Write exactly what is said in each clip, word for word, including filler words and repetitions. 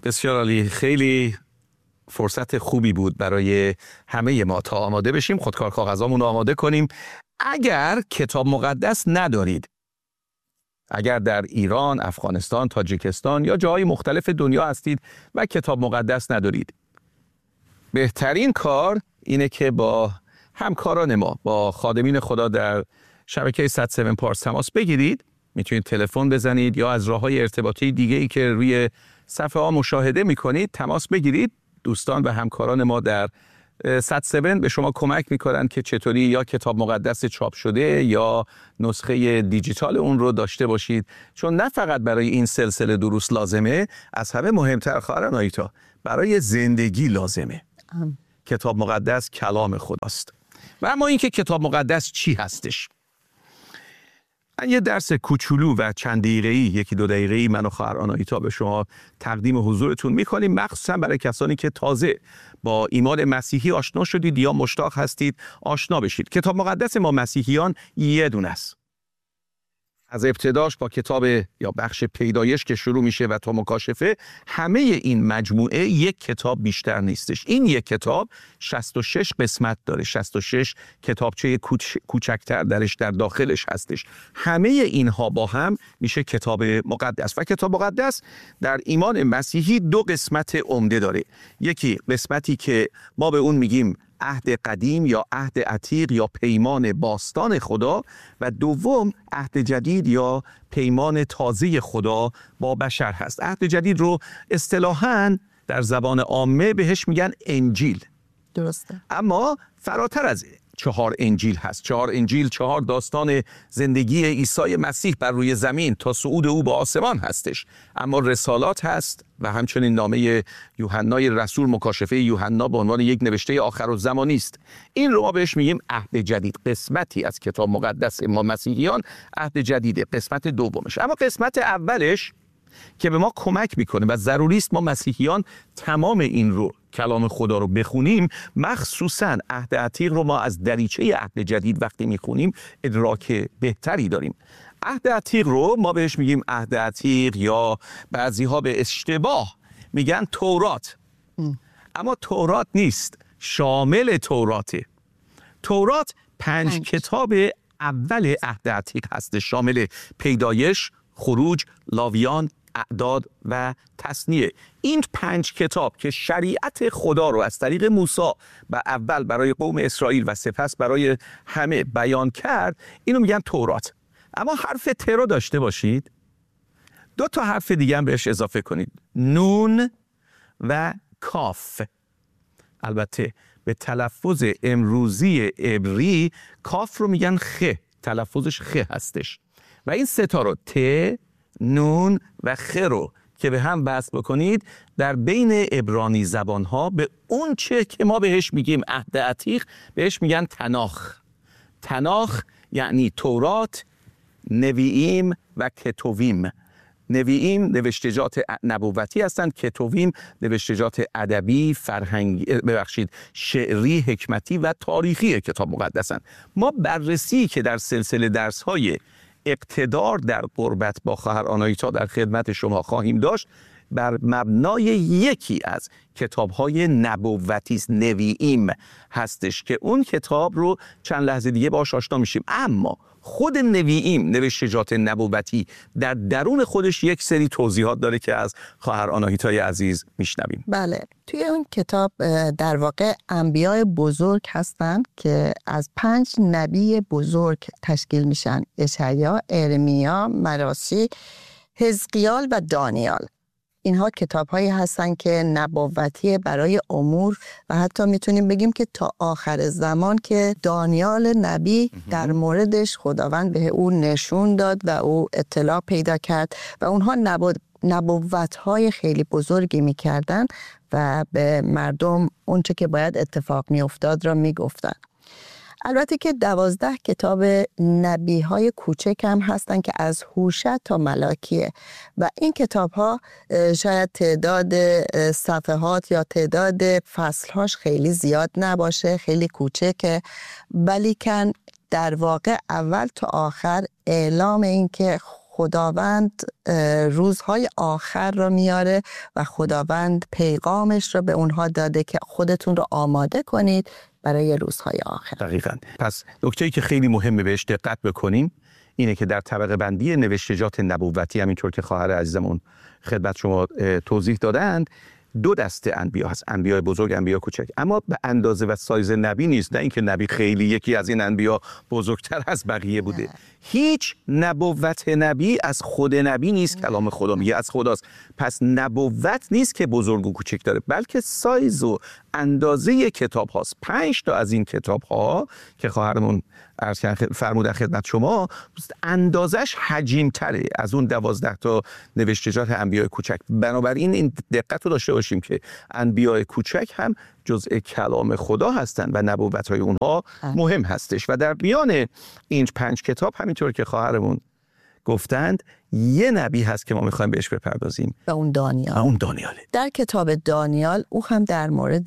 بسیار عالی. خیلی فرصت خوبی بود برای همه ما تا آماده بشیم، خودکار کاغذامون رو آماده کنیم. اگر کتاب مقدس ندارید، اگر در ایران، افغانستان، تاجیکستان یا جاهای مختلف دنیا هستید و کتاب مقدس ندارید، بهترین کار اینه که با همکاران ما، با خادمین خدا در شبکه صد و هفت پارس تماس بگیرید. میتونید تلفن بزنید یا از راه‌های ارتباطی دیگه‌ای که روی صفحه ها مشاهده میکنید تماس بگیرید. دوستان و همکاران ما در صد و هفت به شما کمک میکنن که چطوری یا کتاب مقدس چاپ شده یا نسخه دیجیتال اون رو داشته باشید، چون نه فقط برای این سلسله دروس لازمه، از همه مهمتر خواهران آیتا برای زندگی لازمه. ام. کتاب مقدس کلام خداست. و اما اینکه کتاب مقدس چی هستش؟ من یه درس کوچولو و چند دقیقه‌ای، یکی دو دقیقه‌ای من و خواهران آیتا به شما تقدیم حضورتون می‌کنیم، مخصوصا برای کسانی که تازه با ایمان مسیحی آشنا شدید یا مشتاق هستید آشنا بشید. کتاب مقدس ما مسیحیان یه دونه است. از ابتداش با کتاب یا بخش پیدایش که شروع میشه و تا مکاشفه، همه این مجموعه یک کتاب بیشتر نیستش. این یک کتاب شصت و شش قسمت داره، شصت و شش کتابچه کوچ... کوچکتر درش در داخلش هستش. همه اینها با هم میشه کتاب مقدس. و کتاب مقدس در ایمان مسیحی دو قسمت عمده داره. یکی قسمتی که ما به اون میگیم عهد قدیم یا عهد عتیق یا پیمان باستان خدا، و دوم عهد جدید یا پیمان تازه خدا با بشر هست. عهد جدید رو اصطلاحاً در زبان عامه بهش میگن انجیل. درسته. اما فراتر از چهار انجیل هست. چهار انجیل چهار داستان زندگی عیسی مسیح بر روی زمین تا صعود او به آسمان هستش. اما رسالات هست و همچنین نامه یوحنای رسول، مکاشفه یوحنا به عنوان یک نوشته آخرالزمانی است. این رو ما بهش میگیم عهد جدید. قسمتی از کتاب مقدس ما مسیحیان عهد جدیده، قسمت دومش. اما قسمت اولش که به ما کمک میکنه و ضروری است ما مسیحیان تمام این رو، کلام خدا رو بخونیم، مخصوصاً عهد عتیق رو ما از دریچه عهد جدید وقتی میخونیم ادراک بهتری داریم. عهد عتیق رو ما بهش میگیم عهد عتیق یا بعضی ها به اشتباه میگن تورات. ام. اما تورات نیست، شامل توراته. تورات پنج, پنج کتاب اول عهد عتیق هست، شامل پیدایش، خروج، لاویان، اعداد و تثنیه. این پنج کتاب که شریعت خدا رو از طریق موسی و اول برای قوم اسرائیل و سپس برای همه بیان کرد، اینو میگن تورات. اما حرف ت رو داشته باشید، دو تا حرف دیگه هم بهش اضافه کنید، نون و کاف. البته به تلفظ امروزی عبری کاف رو میگن خ، تلفظش خ هستش. و این سه تا رو ت، نون و خ رو که به هم وصل بکنید، در بین عبرانی زبانها به اون چه که ما بهش میگیم عهد عتیق بهش میگن تناخ. تناخ یعنی تورات، نوییم و کتویم. نوییم نوشتجات نبوتی هستند، کتویم نوشتجات ادبی، فرهنگی، ببخشید شعری، حکمتی و تاریخی کتاب مقدسند. ما بررسی که در سلسله درس‌های اقتدار در قربت با خواهر آنایتا در خدمت شما خواهیم داشت، بر مبنای یکی از کتاب‌های نبوتی است، نوییم هستش، که اون کتاب رو چند لحظه دیگه باهاش آشنا میشیم. اما خود نوییم، نوشتجات نبوتی، در درون خودش یک سری توضیحات داره که از خواهر آناهیتای عزیز میشنویم. بله، توی اون کتاب در واقع انبیاء بزرگ هستن که از پنج نبی بزرگ تشکیل میشن: اشعیا، ارمیا، مراسی، حزقیال و دانیال. اینها کتاب هایی هستن که نبوتی برای امور و حتی میتونیم بگیم که تا آخر زمان که دانیال نبی در موردش خداوند به او نشون داد و او اطلاع پیدا کرد و اونها نبو... نبوت های خیلی بزرگی میکردن و به مردم اونچه که باید اتفاق میافتاد را میگفتن. البته که دوازده کتاب نبی های کوچک هم هستن که از هوشع تا ملاکیه و این کتاب ها شاید تعداد صفحات یا تعداد فصلهاش خیلی زیاد نباشه، خیلی کوچکه، ولیکن در واقع اول تا آخر اعلام این که خداوند روزهای آخر رو میاره و خداوند پیغامش رو به اونها داده که خودتون رو آماده کنید برای روزهای آخر. دقیقاً. پس نکته‌ای که خیلی مهمه بهش دقت بکنیم اینه که در طبقه بندی نوشتجات نبوتی، همینطور که خواهر عزیزمون خدمت شما توضیح دادند، دو دسته انبیا هست، انبیاء بزرگ، انبیاء کوچک، اما به اندازه و سایز نبی نیست. نه اینکه نبی خیلی یکی از این انبیا بزرگتر از بقیه بوده. نه. هیچ نبوت نبی از خود نبی نیست. نه. کلام خدا میگه از خداست. پس نبوت نیست که بزرگ و کوچک داره، بلکه سایز و اندازه کتاب هاست. پنج تا از این کتاب ها که خواهرمون عرض فرمودن خدمت شما، اندازش حجیم تره از اون دوازده تا نوشتجات انبیاء کوچک. بنابراین این دقت رو داشته باشیم که انبیاء کوچک هم جزء کلام خدا هستند و نبوت‌های اونها مهم هستش. و در میان این پنج کتاب همینطور که خواهرمون گفتند یه نبی هست که ما میخوایم بهش بپردازیم، و اون دانیال. اون دانیاله. در کتاب دانیال او هم در مورد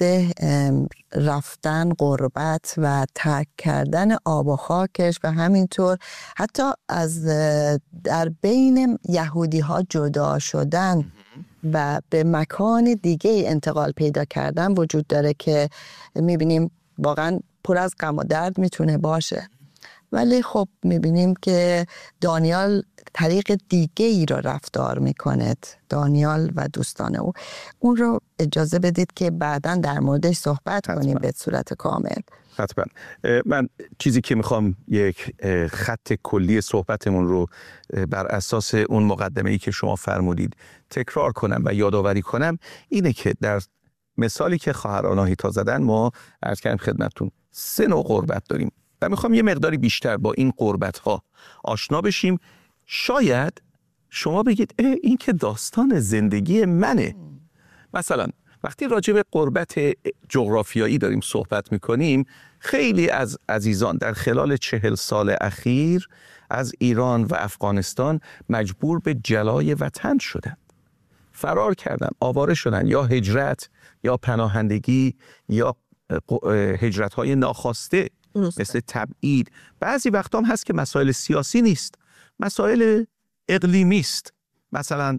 رفتن غربت و ترک کردن آب و خاکش و همینطور حتی از در بین یهودی ها جدا شدن و به مکان دیگه انتقال پیدا کردن وجود داره که میبینیم واقعا پر از غم و درد میتونه باشه. ولی خب میبینیم که دانیال طریق دیگه ای رو رفتار میکنه، دانیال و دوستان او. اون رو اجازه بدید که بعداً در موردش صحبت حتما. کنیم به صورت کامل. حتما. من چیزی که میخوام یک خط کلی صحبتمون رو بر اساس اون مقدمه‌ای که شما فرمودید تکرار کنم و یادآوری کنم اینه که در مثالی که خواهر آناهیتا زدن ما عرض کردم خدمتتون سه نوع غربت داریم و میخوام یه مقداری بیشتر با این غربت‌ها آشنا بشیم. شاید شما بگید این که داستان زندگی منه. مثلا وقتی راجع به غربت جغرافیایی داریم صحبت میکنیم، خیلی از عزیزان در خلال چهل سال اخیر از ایران و افغانستان مجبور به جلای وطن شدن، فرار کردن، آواره شدن، یا هجرت یا پناهندگی یا هجرت‌های ناخواسته مثل تبعید. بعضی وقتا هم هست که مسائل سیاسی نیست، مسائل اقلیمی است. مثلا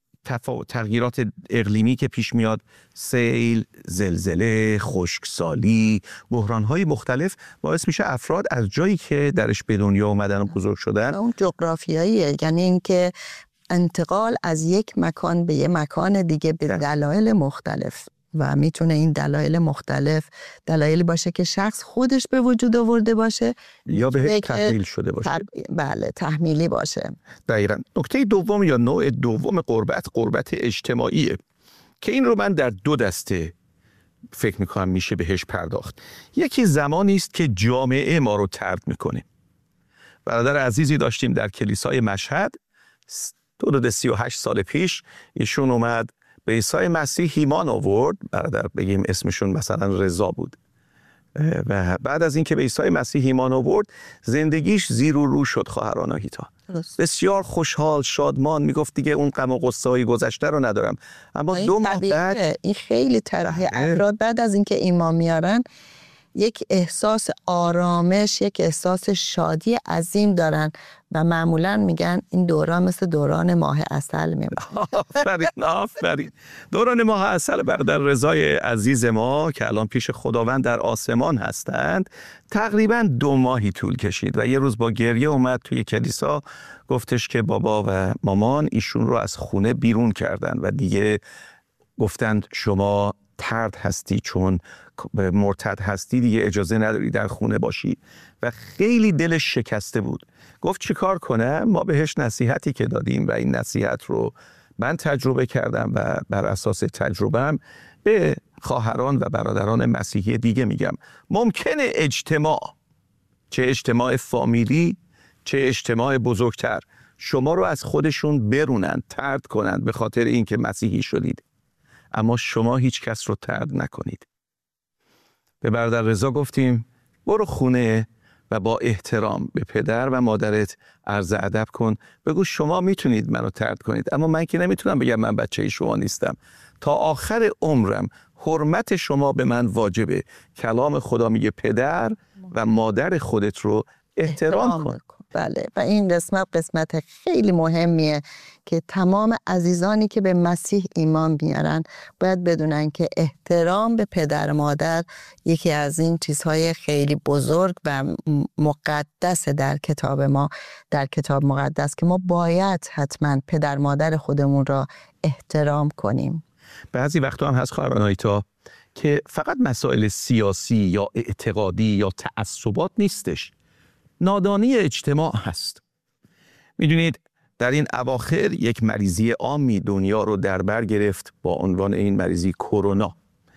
تغییرات اقلیمی که پیش میاد، سیل، زلزله، خشکسالی، بحران‌های مختلف باعث میشه افراد از جایی که درش به دنیا اومدن و بزرگ شدن، اون جغرافیاییه، یعنی اینکه انتقال از یک مکان به یک مکان دیگه به دلایل مختلف، و میتونه این دلایل مختلف دلایلی باشه که شخص خودش به وجود آورده باشه یا به تحمیل شده باشه. تر... بله تحمیلی باشه. دقیقاً. نکته دوم یا نوع دوم غربت، غربت اجتماعیه که این رو من در دو دسته فکر میکنم میشه بهش پرداخت. یکی زمانی است که جامعه ما رو طرد میکنه. برادر عزیزی داشتیم در کلیسای مشهد حدود سی و هشت سال پیش، ایشون اومد به عیسی مسیح ایمان آورد. برادر بگیم اسمشون مثلا رضا بود، و بعد از اینکه به عیسی مسیح ایمان آورد زندگیش زیر و رو شد. خواهر آناهیتا بسیار خوشحال، شادمان، میگفت دیگه اون غم و غصه های گذشته رو ندارم. اما دو ماه بعد این خیلی طرح افراد بعد از اینکه ایمان میارن یک احساس آرامش، یک احساس شادی عظیم دارن و معمولا میگن این دوران مثل دوران ماه عسل میمونه. آفرین آفرین. دوران ماه عسل برادر رضای عزیز ما که الان پیش خداوند در آسمان هستند تقریبا دو ماهی طول کشید و یه روز با گریه اومد توی کلیسا، گفتش که بابا و مامان ایشون رو از خونه بیرون کردن و دیگه گفتند شما طرد هستی، چون مرتد هستی دیگه اجازه نداری در خونه باشی. و خیلی دلش شکسته بود. گفت چی کار کنم؟ ما بهش نصیحتی که دادیم و این نصیحت رو من تجربه کردم و بر اساس تجربه‌ام به خواهران و برادران مسیحی دیگه میگم ممکنه اجتماع، چه اجتماع فامیلی چه اجتماع بزرگتر، شما رو از خودشون برونن، طرد کنن به خاطر اینکه مسیحی شدید، اما شما هیچ کس رو طرد نکنید. به برادر رضا گفتیم برو خونه و با احترام به پدر و مادرت عرض ادب کن، بگو شما میتونید منو طرد کنید اما من که نمیتونم بگم من بچه شما نیستم. تا آخر عمرم حرمت شما به من واجبه. کلام خدا میگه پدر و مادر خودت رو احترام, احترام کن. بله و این قسمت قسمت خیلی مهمیه که تمام عزیزانی که به مسیح ایمان میارن باید بدونن که احترام به پدر مادر یکی از این چیزهای خیلی بزرگ و مقدس در کتاب ما، در کتاب مقدس، که ما باید حتما پدر مادر خودمون را احترام کنیم. بعضی وقتا هم هست خواهران آیتا که فقط مسائل سیاسی یا اعتقادی یا تعصبات نیستش، نادانی اجتماع هست. میدونید در این اواخر یک مریضی عامی دنیا رو در بر گرفت با عنوان این مریضی کرونا.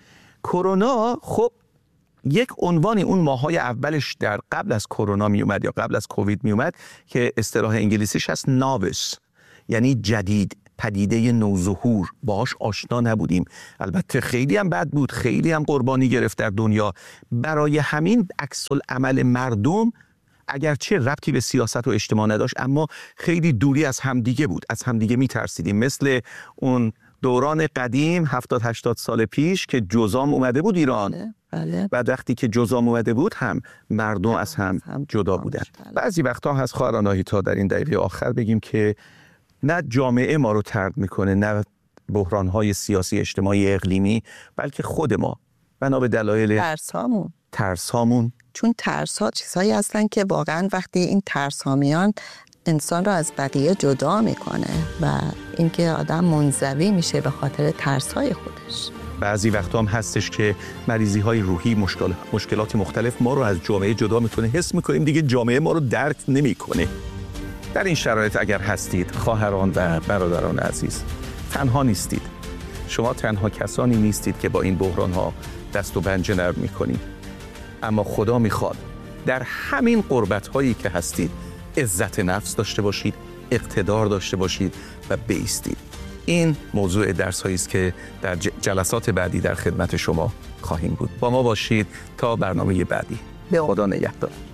کرونا خب یک عنوانی اون ماهای اولش در قبل از کرونا می اومد یا قبل از کووید می اومد که اصطلاح انگلیسیش هست ناوس، یعنی جدید، پدیده نوظهور، باهاش آشنا نبودیم. البته خیلی هم بد بود، خیلی هم قربانی گرفت در دنیا. برای همین عکس العمل مردم اگرچه ربطی به سیاست و اجتماع نداشت اما خیلی دوری از همدیگه بود، از همدیگه میترسیدیم. مثل اون دوران قدیم هفتاد هشتاد سال پیش که جذام اومده بود ایران، بله، بله. بعد وقتی که جذام اومده بود هم مردم از هم, هم جدا بودن. بله. بعضی وقتا هست خواهران آیتا در این دقیقه آخر بگیم که نه جامعه ما رو طرد میکنه، نه بحران‌های سیاسی اجتماعی اقلیمی، بلکه خود ما بنا به دلایل ترسامون ترسامون چون ترس ها چیزهایی هستن که واقعا وقتی این ترس ها میان انسان را از بقیه جدا میکنه و اینکه آدم منزوی میشه به خاطر ترس های خودش. بعضی وقتا هم هستش که مریضی های روحی، مشکل، مشکلات مختلف ما رو از جامعه جدا میکنه، حس میکنیم دیگه جامعه ما رو درک نمیکنه. در این شرایط اگر هستید خواهران و برادران عزیز، تنها نیستید. شما تنها کسانی نیستید که با این بحران ها دست و پنجه نرم میکنید. اما خدا میخواد در همین قربت هایی که هستید عزت نفس داشته باشید، اقتدار داشته باشید و بایستید. این موضوع درس هایی است که در جلسات بعدی در خدمت شما خواهیم بود. با ما باشید تا برنامه بعدی. به خدا نگهدار.